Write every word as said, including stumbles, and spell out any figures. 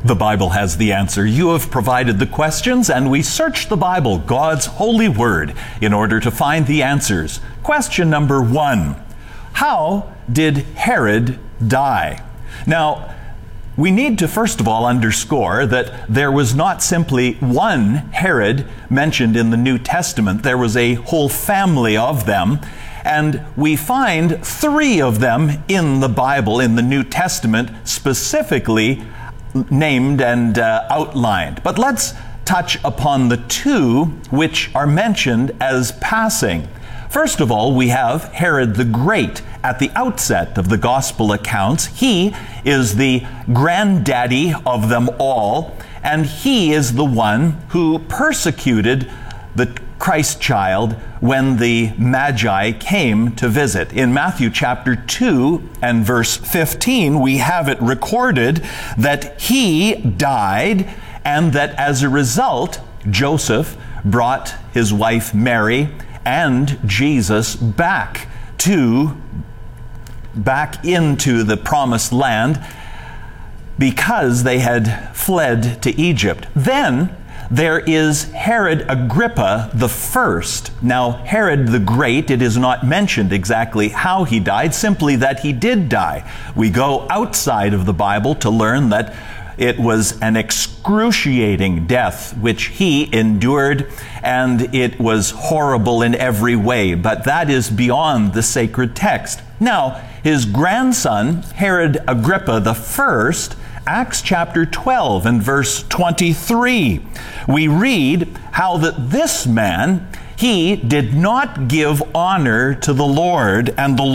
The Bible has the answer. You have provided the questions, and we search the Bible, God's holy word, in order to find the answers. Question number one: how did Herod die? Now, we need to first of all underscore that there was not simply one Herod mentioned in the New Testament. There was a whole family of them. And we find three of them in the Bible, in the New Testament, specifically named and uh, outlined. But let's touch upon the two which are mentioned as passing. First of all, we have Herod the Great at the outset of the gospel accounts. He is the granddaddy of them all, and he is the one who persecuted the Christ child when the Magi came to visit. In Matthew chapter two and verse fifteen, we have it recorded that he died, and that as a result, Joseph brought his wife Mary and Jesus back to, back into the promised land because they had fled to Egypt. Then there is Herod Agrippa the First. Now, Herod the Great, it is not mentioned exactly how he died, simply that he did die. We go outside of the Bible to learn that it was an excruciating death which he endured, and it was horrible in every way, but that is beyond the sacred text. Now, his grandson, Herod Agrippa the First, Acts chapter twelve and verse twenty-three, we read how that this man, he did not give honor to the Lord, and the